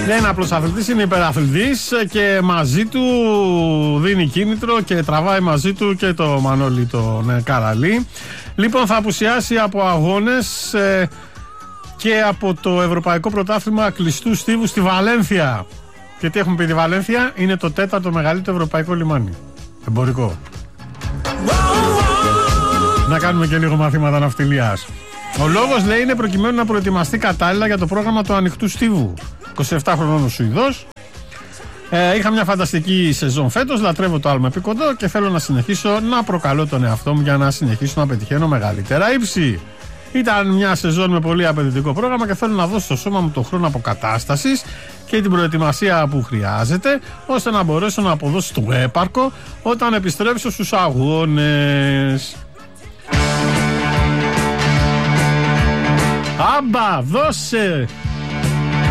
Δεν είναι απλός αθλητής, είναι υπεραθλητής και μαζί του δίνει κίνητρο και τραβάει μαζί του και το Μανώλη τον Καραλή. Λοιπόν, θα απουσιάσει από αγώνες και από το Ευρωπαϊκό Πρωτάθλημα Κλειστού Στίβου στη Βαλένθια. Και τι έχουμε πει, τη Βαλένθια είναι το 4ο μεγαλύτερο ευρωπαϊκό λιμάνι εμπορικό. Να κάνουμε και λίγο μαθήματα ναυτιλίας. Ο λόγος, λέει, είναι προκειμένου να προετοιμαστεί κατάλληλα για το πρόγραμμα του ανοιχτού στίβου. 27 χρονών ο Σουηδός. Είχα μια φανταστική σεζόν φέτος, λατρεύω το άλμα επικοντό και θέλω να συνεχίσω να προκαλώ τον εαυτό μου για να συνεχίσω να πετυχαίνω μεγαλύτερα ύψη. Ήταν μια σεζόν με πολύ απαιτητικό πρόγραμμα και θέλω να δώσω στο σώμα μου τον χρόνο αποκατάστασης και την προετοιμασία που χρειάζεται, ώστε να μπορέσω να αποδώσω το έπαρκο όταν επιστρέψω στους αγώνες. Άμπα, δώσε!